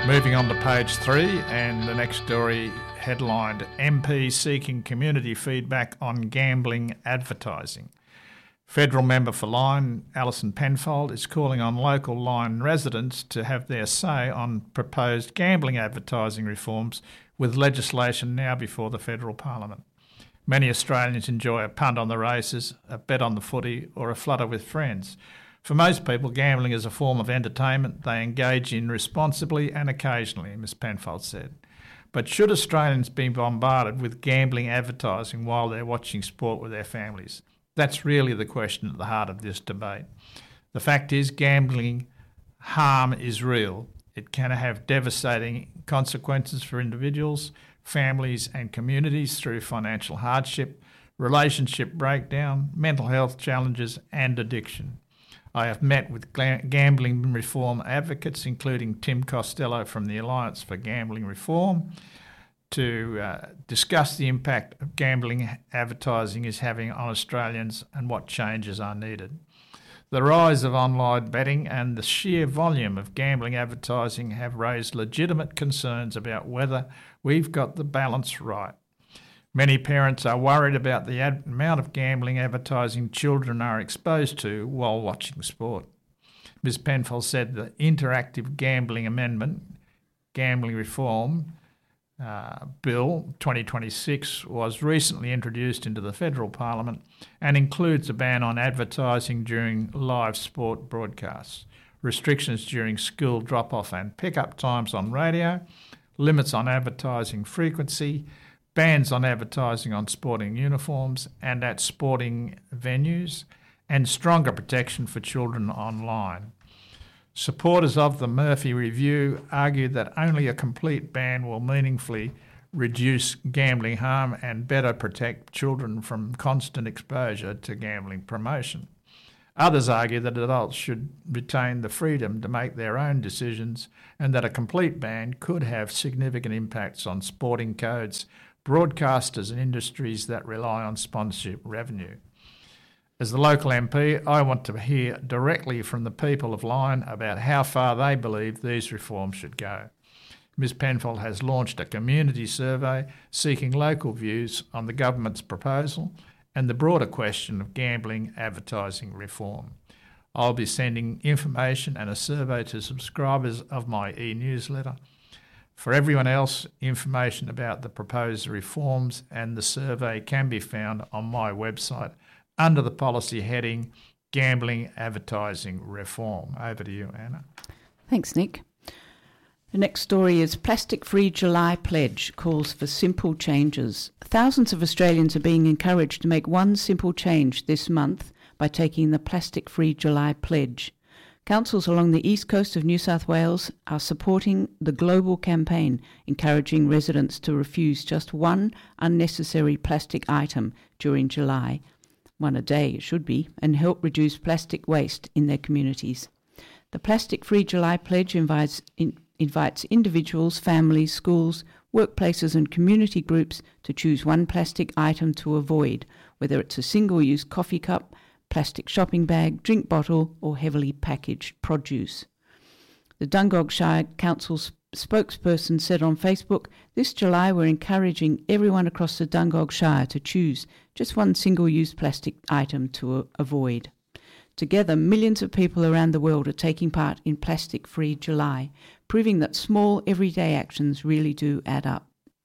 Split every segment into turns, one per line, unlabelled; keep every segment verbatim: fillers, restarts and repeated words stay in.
Moving on to page three, and the next story headlined M P seeking community feedback on gambling advertising. Federal member for Lyne, Alison Penfold, is calling on local Lyne residents to have their say on proposed gambling advertising reforms, with legislation now before the federal parliament. Many Australians enjoy a punt on the races, a bet on the footy, or a flutter with friends. For most people, gambling is a form of entertainment they engage in responsibly and occasionally, Miz Penfold said. But should Australians be bombarded with gambling advertising while they're watching sport with their families? That's really the question at the heart of this debate. The fact is, gambling harm is real. It can have devastating consequences for individuals, families and communities through financial hardship, relationship breakdown, mental health challenges and addiction. I have met with gambling reform advocates, including Tim Costello from the Alliance for Gambling Reform, to uh, discuss the impact of gambling advertising is having on Australians and what changes are needed. The rise of online betting and the sheer volume of gambling advertising have raised legitimate concerns about whether we've got the balance right. Many parents are worried about the ad- amount of gambling advertising children are exposed to while watching sport. Miz Penfold said the Interactive Gambling Amendment, Gambling Reform uh, Bill twenty twenty-six, was recently introduced into the federal parliament and includes a ban on advertising during live sport broadcasts, restrictions during school drop-off and pick-up times on radio, limits on advertising frequency, bans on advertising on sporting uniforms and at sporting venues, and stronger protection for children online. Supporters of the Murphy Review argued that only a complete ban will meaningfully reduce gambling harm and better protect children from constant exposure to gambling promotion. Others argue that adults should retain the freedom to make their own decisions and that a complete ban could have significant impacts on sporting codes, broadcasters and industries that rely on sponsorship revenue. As the local M P, I want to hear directly from the people of Lyne about how far they believe these reforms should go. Miz Penfold has launched a community survey seeking local views on the government's proposal and the broader question of gambling advertising reform. I'll be sending information and a survey to subscribers of my e-newsletter. For everyone else, information about the proposed reforms and the survey can be found on my website under the policy heading Gambling Advertising Reform. Over to you, Anna.
Thanks, Nick. The next story is Plastic Free July Pledge calls for simple changes. Thousands of Australians are being encouraged to make one simple change this month by taking the Plastic Free July Pledge. Councils along the east coast of New South Wales are supporting the global campaign encouraging residents to refuse just one unnecessary plastic item during July, one a day it should be, and help reduce plastic waste in their communities. The Plastic Free July Pledge invites, in, invites individuals, families, schools, workplaces and community groups to choose one plastic item to avoid, whether it's a single-use coffee cup, plastic shopping bag, drink bottle or heavily packaged produce. The Dungog Shire Council's spokesperson said on Facebook, this July we're encouraging everyone across the Dungog Shire to choose just one single-use plastic item to avoid. Together, millions of people around the world are taking part in Plastic Free July, proving that small everyday actions really do add up.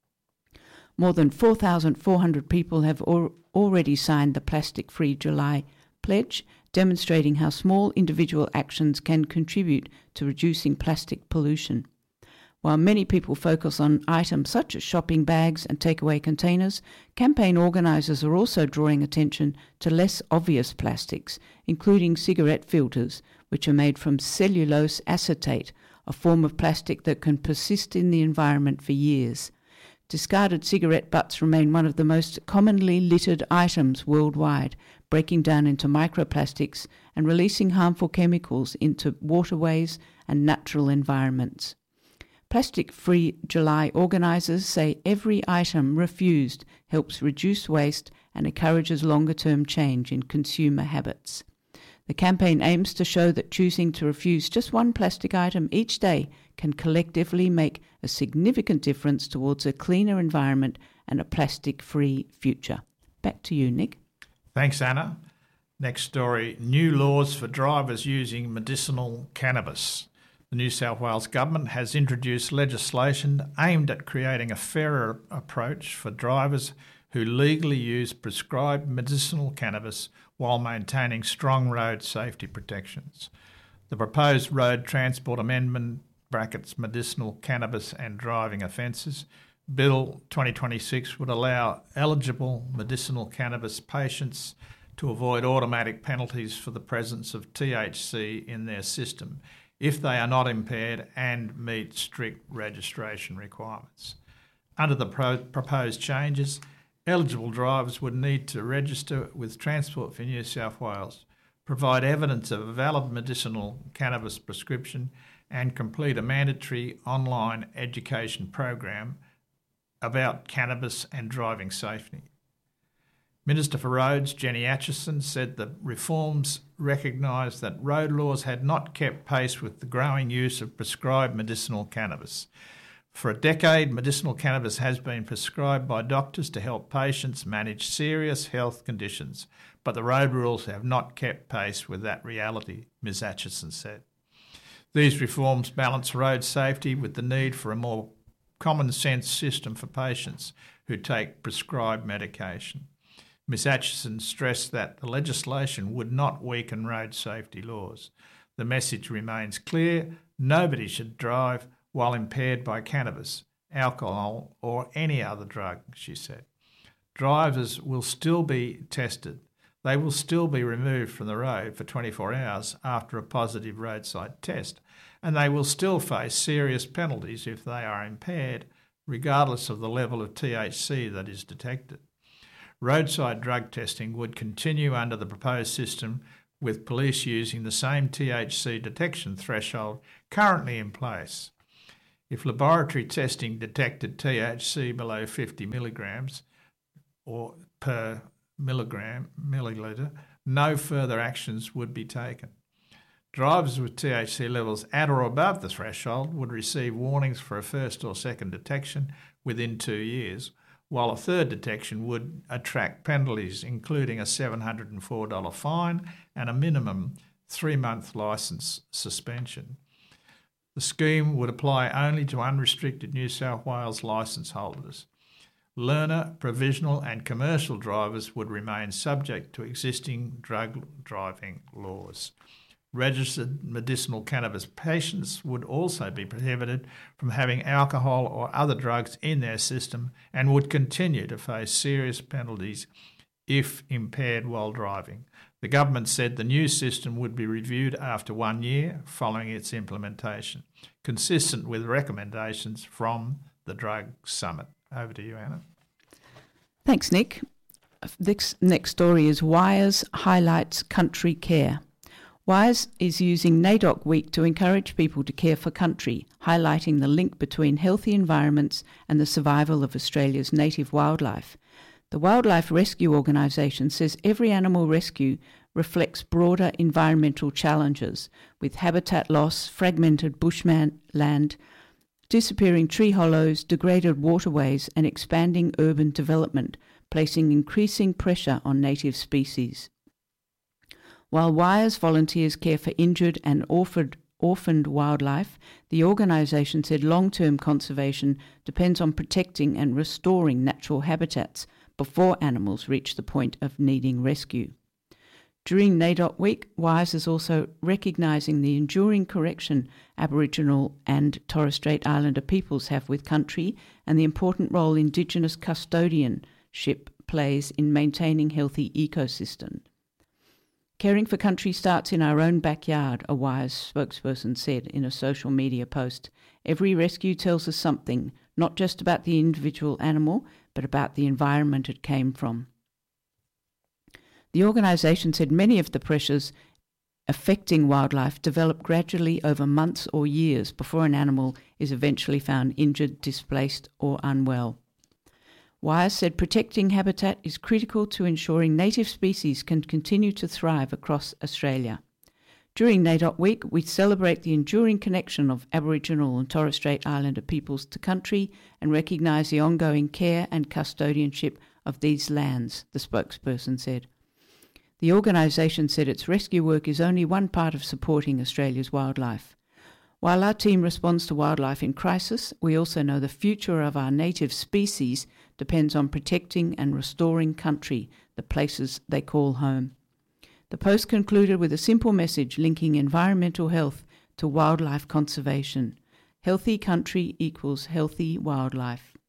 More than four thousand four hundred people have al- already signed the Plastic Free July Pledge, demonstrating how small individual actions can contribute to reducing plastic pollution. While many people focus on items such as shopping bags and takeaway containers, campaign organisers are also drawing attention to less obvious plastics, including cigarette filters, which are made from cellulose acetate, a form of plastic that can persist in the environment for years. Discarded cigarette butts remain one of the most commonly littered items worldwide, breaking down into microplastics and releasing harmful chemicals into waterways and natural environments. Plastic Free July organisers say every item refused helps reduce waste and encourages longer-term change in consumer habits. The campaign aims to show that choosing to refuse just one plastic item each day can collectively make a significant difference towards a cleaner environment and a plastic-free future. Back to you, Nick.
Thanks, Anna. Next story, new laws for drivers using medicinal cannabis. The New South Wales Government has introduced legislation aimed at creating a fairer approach for drivers who legally use prescribed medicinal cannabis while maintaining strong road safety protections. The proposed Road Transport Amendment brackets medicinal cannabis and driving offences Bill twenty twenty-six would allow eligible medicinal cannabis patients to avoid automatic penalties for the presence of T H C in their system if they are not impaired and meet strict registration requirements. Under the pro- proposed changes, eligible drivers would need to register with Transport for New South Wales, provide evidence of a valid medicinal cannabis prescription, and complete a mandatory online education program about cannabis and driving safety. Minister for Roads, Jenny Atchison, said the reforms recognised that road laws had not kept pace with the growing use of prescribed medicinal cannabis. For a decade, medicinal cannabis has been prescribed by doctors to help patients manage serious health conditions, but the road rules have not kept pace with that reality, Miz Atchison said. These reforms balance road safety with the need for a more common sense system for patients who take prescribed medication. Miz Atchison stressed that the legislation would not weaken road safety laws. The message remains clear: nobody should drive while impaired by cannabis, alcohol or any other drug, she said. Drivers will still be tested. They will still be removed from the road for twenty-four hours after a positive roadside test, and they will still face serious penalties if they are impaired, regardless of the level of T H C that is detected. Roadside drug testing would continue under the proposed system, with police using the same T H C detection threshold currently in place. If laboratory testing detected T H C below fifty milligrams or per milligram milliliter, no further actions would be taken. Drivers with T H C levels at or above the threshold would receive warnings for a first or second detection within two years, while a third detection would attract penalties, including a seven hundred four dollars fine and a minimum three-month licence suspension. The scheme would apply only to unrestricted New South Wales licence holders. Learner, provisional and commercial drivers would remain subject to existing drug driving laws. Registered medicinal cannabis patients would also be prohibited from having alcohol or other drugs in their system and would continue to face serious penalties if impaired while driving. The government said the new system would be reviewed after one year following its implementation, consistent with recommendations from the Drug Summit. Over to you, Anna.
Thanks, Nick. This next story is Wires highlights country care. Wires is using NAIDOC Week to encourage people to care for country, highlighting the link between healthy environments and the survival of Australia's native wildlife. The Wildlife Rescue Organisation says every animal rescue reflects broader environmental challenges, with habitat loss, fragmented bushland, disappearing tree hollows, degraded waterways and expanding urban development, placing increasing pressure on native species. While Wires volunteers care for injured and orphaned, orphaned wildlife, the organisation said long-term conservation depends on protecting and restoring natural habitats before animals reach the point of needing rescue. During NAIDOC Week, Wires is also recognising the enduring connection Aboriginal and Torres Strait Islander peoples have with country and the important role Indigenous custodianship plays in maintaining healthy ecosystems. Caring for country starts in our own backyard, a Wires spokesperson said in a social media post. Every rescue tells us something, not just about the individual animal, but about the environment it came from. The organisation said many of the pressures affecting wildlife develop gradually over months or years before an animal is eventually found injured, displaced or unwell. Wire said protecting habitat is critical to ensuring native species can continue to thrive across Australia. During NAIDOC Week, we celebrate the enduring connection of Aboriginal and Torres Strait Islander peoples to country and recognise the ongoing care and custodianship of these lands, the spokesperson said. The organisation said its rescue work is only one part of supporting Australia's wildlife. While our team responds to wildlife in crisis, we also know the future of our native species depends on protecting and restoring country, the places they call home. The post concluded with a simple message linking environmental health to wildlife conservation. Healthy country equals healthy wildlife.